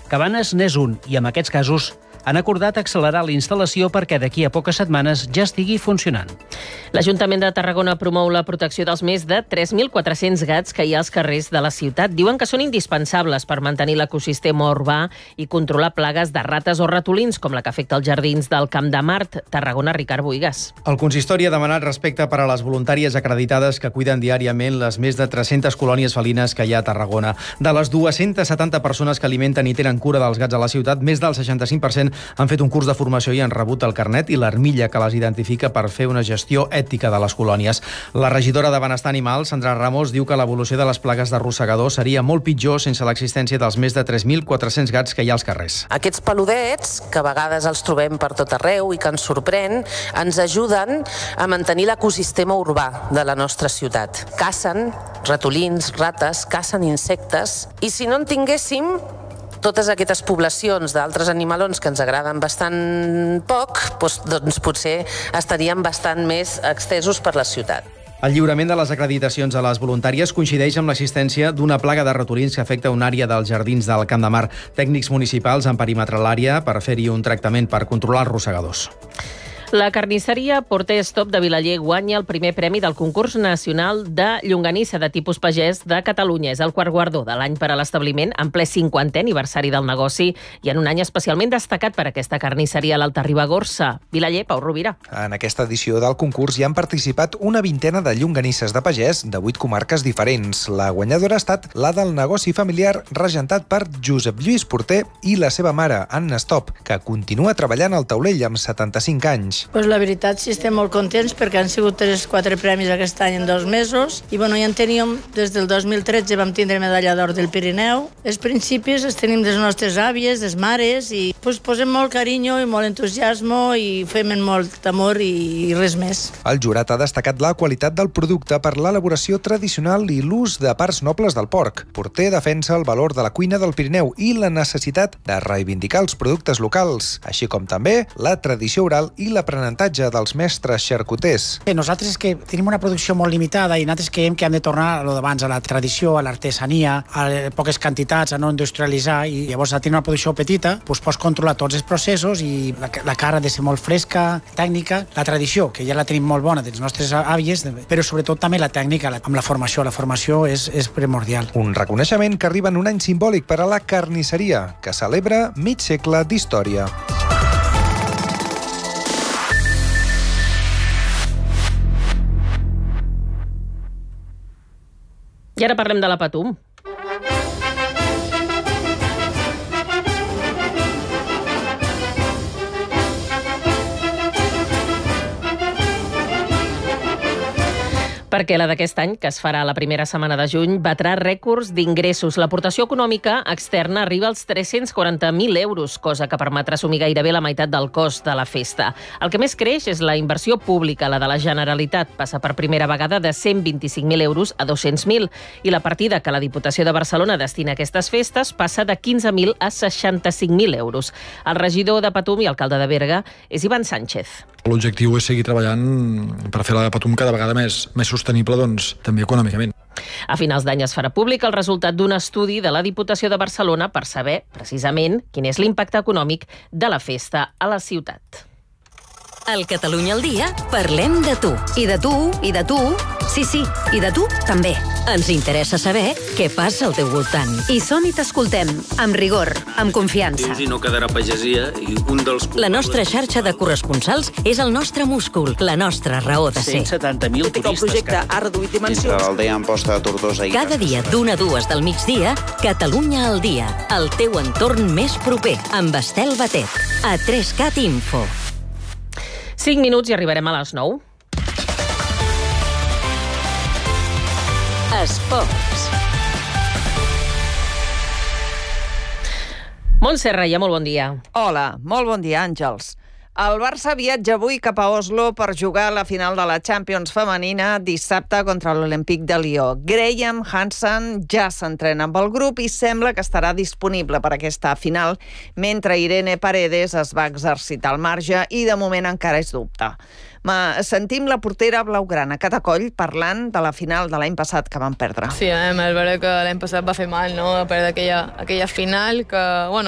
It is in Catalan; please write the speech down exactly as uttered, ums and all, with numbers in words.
Cabanes n'és un i, en aquests casos, han acordat accelerar la instal·lació perquè d'aquí a poques setmanes ja estigui funcionant. L'Ajuntament de Tarragona promou la protecció dels més de tres mil quatre-cents gats que hi ha als carrers de la ciutat. Diuen que són indispensables per mantenir l'ecosistema urbà i controlar plagues de rates o ratolins, com la que afecta els jardins del Camp de Mart. Tarragona, Ricard Boigas. El consistori ha demanat respecte per a les voluntàries acreditades que cuiden diàriament les més de tres-centes colònies felines que hi ha a Tarragona. De les dues-centes setanta persones que alimenten i tenen cura dels gats a la ciutat, més del seixanta-cinc per cent han fet un curs de formació i han rebut el carnet i l'armilla que les identifica per fer una gestió ètica de les colònies. La regidora de Benestar Animal, Sandra Ramos, diu que l'evolució de les plagues d'arrossegadors seria molt pitjor sense l'existència dels més de tres mil quatre-cents gats que hi ha als carrers. Aquests peludets, que a vegades els trobem per tot arreu i que ens sorprèn, ens ajuden a mantenir l'ecosistema urbà de la nostra ciutat. Cacen ratolins, rates, cacen insectes, i si no en tinguéssim, totes aquestes poblacions d'altres animalons que ens agraden bastant poc, doncs, doncs potser estaríem bastant més extesos per la ciutat. El lliurament de les acreditacions a les voluntàries coincideix amb l'existència d'una plaga de ratolins que afecta una àrea dels jardins del Camp de Mar. Tècnics municipals han perimetrat l'àrea per fer-hi un tractament per controlar els rosegadors. La carnisseria Porter Stop de Vilaller guanya el primer premi del concurs nacional de llonganissa de tipus pagès de Catalunya. És el quart guardó de l'any per a l'establiment en ple cinquantè aniversari del negoci i en un any especialment destacat per aquesta carnisseria a l'Alta Ribagorça. Vilaller, Pau Rovira. En aquesta edició del concurs hi han participat una vintena de llonganisses de pagès de vuit comarques diferents. La guanyadora ha estat la del negoci familiar regentat per Josep Lluís Porter i la seva mare, Anna Stop, que continua treballant al taulell amb setanta-cinc anys. Pues la veritat sí estem molt contents perquè han sigut tres quatre premis aquest any en dos mesos i bueno, ja en teníem des del dos mil tretze vam tindre medalla d'or del Pirineu. Els principis els tenim des nostres àvies, des mares i pues, posem molt carinyo i molt entusiasmo i fem amb molt amor i, i res més. El jurat ha destacat la qualitat del producte per l'elaboració tradicional i l'ús de parts nobles del porc. Porter defensa el valor de la cuina del Pirineu i la necessitat de reivindicar els productes locals, així com també la tradició oral i la l'aprenentatge dels mestres xarcuters. Nosaltres és que tenim una producció molt limitada i nosaltres creiem que hem de tornar a lo d'abans, a la tradició, a l'artesania, a poques quantitats, a no industrialitzar, i llavors a tenir una producció petita doncs pots controlar tots els processos i la, la carn ha de ser molt fresca, tècnica, la tradició, que ja la tenim molt bona dels nostres àvies, però sobretot també la tècnica, amb la formació. La formació és, és primordial. Un reconeixement que arriba en un any simbòlic per a la carnisseria, que celebra mig segle d'història. I ara parlem de la Patum. Perquè la d'aquest any, que es farà la primera setmana de juny, batrà rècords d'ingressos. L'aportació econòmica externa arriba als tres-cents quaranta mil euros, cosa que permetrà assumir gairebé la meitat del cost de la festa. El que més creix és la inversió pública, la de la Generalitat. Passa per primera vegada de cent vint-i-cinc mil euros a dos-cents mil. I la partida que la Diputació de Barcelona destina a aquestes festes passa de quinze mil a seixanta-cinc mil euros. El regidor de Patum i alcalde de Berga és Ivan Sánchez. L'objectiu és seguir treballant per fer la Patum cada vegada més, més sostenible, doncs, també econòmicament. A finals d'any es farà públic el resultat d'un estudi de la Diputació de Barcelona per saber, precisament, quin és l'impacte econòmic de la festa a la ciutat. Al Catalunya al dia parlem de tu. I de tu, i de tu, sí, sí, i de tu també. Ens interessa saber què passa al teu voltant. I som i t'escoltem, amb rigor, amb confiança. I no quedarà pagesia i un dels... La nostra xarxa de corresponsals és el nostre múscul, la nostra raó de ser. cent setanta mil turistes. El projecte ha reduït dimensions. Entre l'aldea Amposta de Tortosa i... Cada dia d'una a dues del migdia, Catalunya al dia, el teu entorn més proper, amb Estel Batet, a tres cat Info. cinc minuts i arribarem a les nou. Esports. Montse Reia, molt bon dia. Hola, molt bon dia, Àngels. El Barça viatja avui cap a Oslo per jugar la final de la Champions femenina dissabte contra l'Olympique de Lió. Graham Hansen ja s'entrena amb el grup i sembla que estarà disponible per aquesta final, mentre Irene Paredes es va exercitar al marge i de moment encara és dubte. Ma, sentim la portera blaugrana, Cata Coll, parlant de la final de l'any passat que van perdre. Sí, és veritat que l'any passat va fer mal, no?, perdre aquella, aquella final que, bueno,